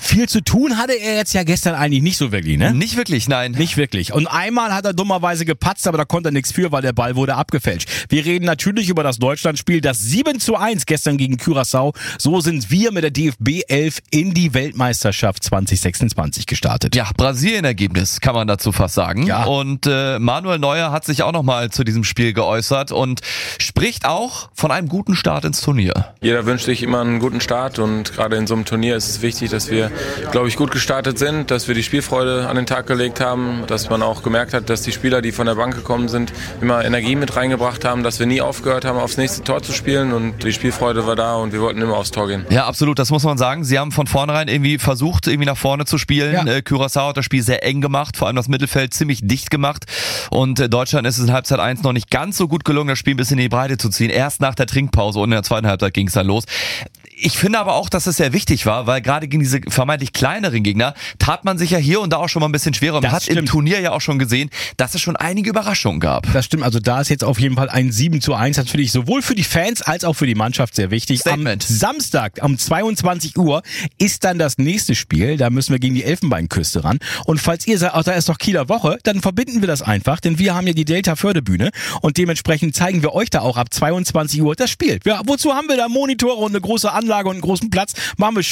Viel zu tun hatte er jetzt ja gestern eigentlich nicht so wirklich, ne? Nicht wirklich, nein. Nicht wirklich. Und einmal hat er dummerweise gepatzt, aber da konnte er nichts für, weil der Ball wurde abgefälscht. Wir reden natürlich über das Deutschlandspiel, das 7:1 gestern gegen Curaçao. So sind wir mit der DFB 11 in die Weltmeisterschaft 2026 gestartet. Ja, Brasilien-Ergebnis kann man dazu fast sagen. Ja. Und Manuel Neuer hat sich auch nochmal zu diesem Spiel geäußert und spricht auch von einem guten Start ins Turnier. Jeder wünscht sich immer einen guten Start und gerade in so einem Turnier ist es wichtig, dass wir, glaube ich, gut gestartet sind, dass wir die Spielfreude an den Tag gelegt haben, dass man auch gemerkt hat, dass die Spieler, die von der Bank gekommen sind, immer Energie mit reingebracht haben, dass wir nie aufgehört haben, aufs nächste Tor zu spielen und die Spielfreude war da und wir wollten immer aufs Tor gehen. Ja, absolut, das muss man sagen. Sie haben von vornherein irgendwie versucht, irgendwie nach vorne zu spielen. Ja. Curaçao hat das Spiel sehr eng gemacht, vor allem das Mittelfeld ziemlich dicht gemacht und Deutschland ist es in Halbzeit 1 noch nicht ganz so gut gelungen, das Spiel ein bisschen in die Breite zu ziehen. Erst nach der Trinkpause und in der zweiten Halbzeit ging es dann los. Ich finde aber auch, dass es sehr wichtig war, weil gerade gegen diese vermeintlich kleineren Gegner tat man sich ja hier und da auch schon mal ein bisschen schwerer. Und man hat im Turnier ja auch schon gesehen, dass es schon einige Überraschungen gab. Das stimmt, also da ist jetzt auf jeden Fall ein 7:1 natürlich sowohl für die Fans als auch für die Mannschaft sehr wichtig. Statement. Am Samstag um 22 Uhr ist dann das nächste Spiel, da müssen wir gegen die Elfenbeinküste ran. Und falls ihr sagt, da ist doch Kieler Woche, dann verbinden wir das einfach, denn wir haben ja die Delta-Förderbühne und dementsprechend zeigen wir euch da auch ab 22 Uhr das Spiel. Ja, wozu haben wir da Monitore und eine große Anlage und einen großen Platz? Machen wir